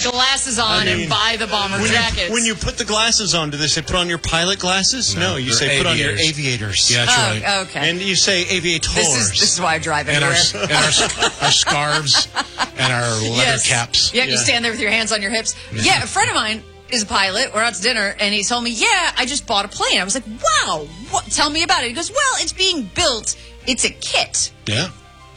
glasses on and buy the bomber jackets. When you put the glasses on, do they say put on your pilot glasses? No, you say put on your aviators. Yeah, that's right. Okay. And you say aviators. This is why I drive And everywhere. our scarves and our leather caps. Yeah, you stand there with your hands on your hips. Yeah, a friend of mine is a pilot. We're out to dinner, and he told me, I just bought a plane. I was like, wow, tell me about it. He goes, well, it's being built. It's a kit. Yeah.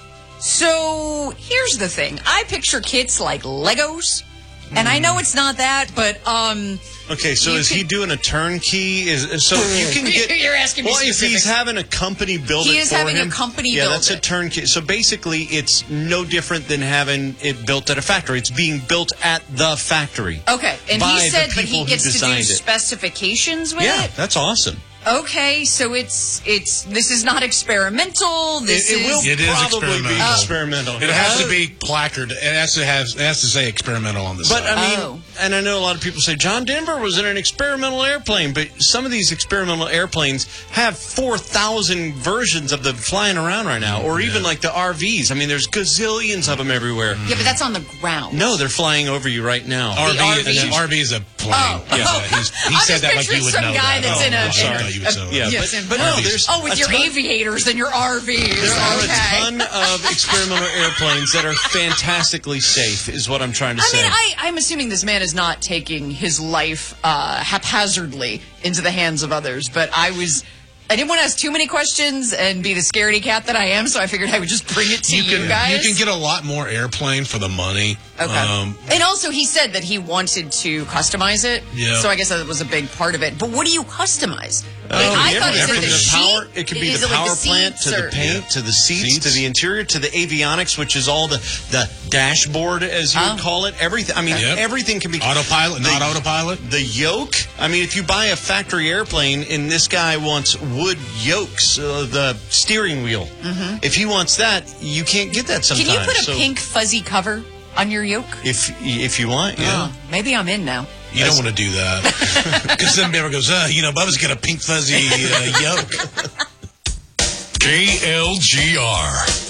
So here's the thing. I picture kits like Legos, and I know it's not that, but okay, so is he doing a turnkey? So you can get. You're asking me specifics. If he's having a company build it for him. He is having a company build it. Yeah, that's a turnkey. So basically, it's no different than having it built at a factory. It's being built at the factory. Okay, and he said that he gets to do it. specifications with it? Yeah, that's awesome. Okay, so this is not experimental. It is probably be experimental. It has to be placard. It has to say experimental on the side. But I mean, and I know a lot of people say John Denver was in an experimental airplane, but some of these experimental airplanes have 4,000 versions of them flying around right now, or even like the RVs. I mean, there's gazillions of them everywhere. Yeah, but that's on the ground. No, they're flying over you right now. RV is a plane. Oh. Yeah, he said that like you would know. Some guy that's in a. Sorry. But no, there's with your aviators and your RVs. There are a ton of experimental airplanes that are fantastically safe, is what I'm trying to say. I mean, I'm assuming this man is not taking his life haphazardly into the hands of others, but I didn't want to ask too many questions and be the scaredy cat that I am, so I figured I would just bring it to you guys. You can get a lot more airplane for the money. Okay. And also, he said that he wanted to customize it, so I guess that was a big part of it. But what do you customize? I thought it said the sheet. It could be the power plant to the paint to the seats to the interior to the avionics, which is all the dashboard, as you would call it. Everything. I mean, everything can be autopilot, not autopilot. The yoke. I mean, if you buy a factory airplane and this guy wants wood yokes, the steering wheel. If he wants that, you can't get that sometimes. Can you put a pink fuzzy cover on your yoke? If you want, maybe I'm in now. You don't want to do that. Because then everyone goes, Bubba's got a pink fuzzy yoke. KLGR.